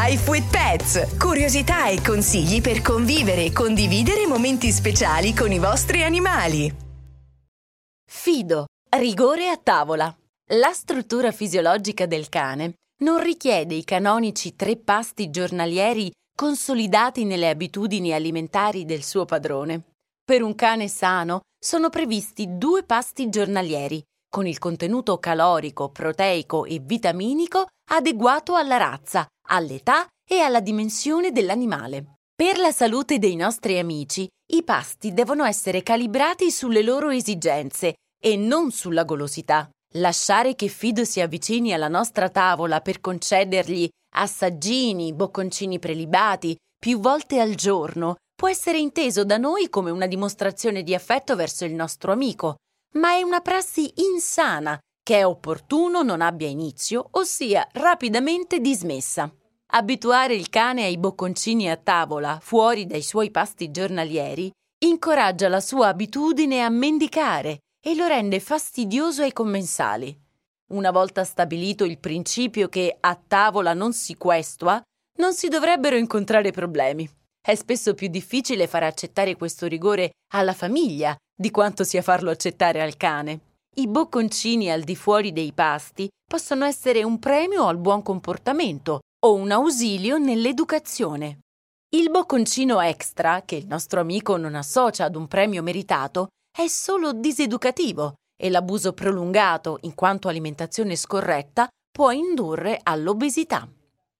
Life with Pets. Curiosità e consigli per convivere e condividere momenti speciali con i vostri animali. Fido, rigore a tavola. La struttura fisiologica del cane non richiede i canonici 3 pasti giornalieri consolidati nelle abitudini alimentari del suo padrone. Per un cane sano sono previsti 2 pasti giornalieri, con il contenuto calorico, proteico e vitaminico adeguato alla razza, all'età e alla dimensione dell'animale. Per la salute dei nostri amici, i pasti devono essere calibrati sulle loro esigenze e non sulla golosità. Lasciare che Fido si avvicini alla nostra tavola per concedergli assaggini, bocconcini prelibati più volte al giorno può essere inteso da noi come una dimostrazione di affetto verso il nostro amico, ma è una prassi insana che è opportuno non abbia inizio o sia rapidamente dismessa. Abituare il cane ai bocconcini a tavola fuori dai suoi pasti giornalieri incoraggia la sua abitudine a mendicare e lo rende fastidioso ai commensali. Una volta stabilito il principio che a tavola non si questua, non si dovrebbero incontrare problemi. È spesso più difficile far accettare questo rigore alla famiglia di quanto sia farlo accettare al cane. I bocconcini al di fuori dei pasti possono essere un premio al buon comportamento o un ausilio nell'educazione. Il bocconcino extra, che il nostro amico non associa ad un premio meritato, è solo diseducativo e l'abuso prolungato, in quanto alimentazione scorretta, può indurre all'obesità.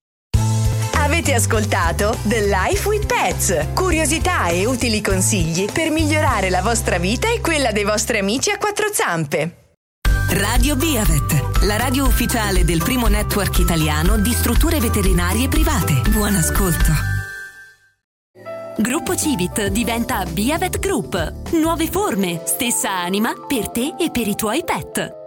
Avete ascoltato The Life with Pets. Curiosità e utili consigli per migliorare la vostra vita e quella dei vostri amici a 4 zampe. Radio Biavet, la radio ufficiale del primo network italiano di strutture veterinarie private. Buon ascolto. Gruppo Civit diventa Biavet Group. Nuove forme, stessa anima per te e per i tuoi pet.